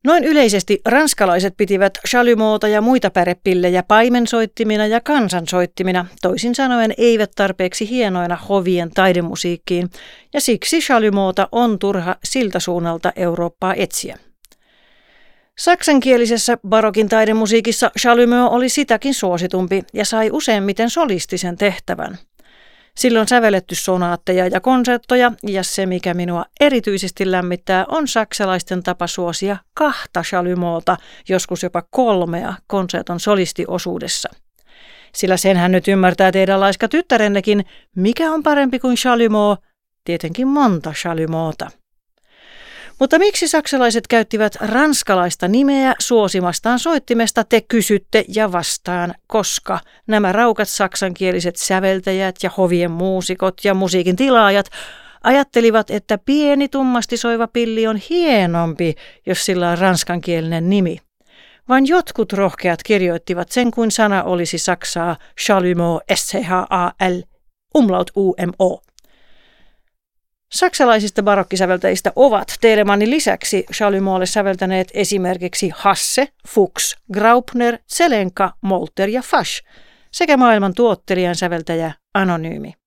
Noin yleisesti ranskalaiset pitivät chalumeauta ja muita pärepillejä paimensoittimina ja kansansoittimina, toisin sanoen eivät tarpeeksi hienoina hovien taidemusiikkiin, ja siksi chalumeauta on turha siltä suunnalta Eurooppaa etsiä. Saksankielisessä barokin taidemusiikissa chalumeau oli sitäkin suositumpi ja sai useimmiten solistisen tehtävän. Silloin sävelletty sonaatteja ja konserttoja, ja se mikä minua erityisesti lämmittää on saksalaisten tapa suosia 2 chalumeauta, joskus jopa 3 konserton solistiosuudessa. Sillä senhän nyt ymmärtää teidän laiska tyttärennekin, mikä on parempi kuin chalumeau, tietenkin monta chalumeauta. Mutta miksi saksalaiset käyttivät ranskalaista nimeä suosimastaan soittimesta, te kysytte ja vastaan, koska nämä raukat saksankieliset säveltäjät ja hovien muusikot ja musiikin tilaajat ajattelivat, että pieni tummasti soiva pilli on hienompi, jos sillä on ranskankielinen nimi. Vain jotkut rohkeat kirjoittivat sen kuin sana olisi saksaa chalumeau, schal, umlaut umo. Saksalaisista barokkisäveltäjistä ovat Telemannin lisäksi chalumeaulle säveltäneet esimerkiksi Hasse, Fuchs, Graupner, Zelenka, Molter ja Fasch sekä maailman tuottelijan säveltäjä Anonyymi.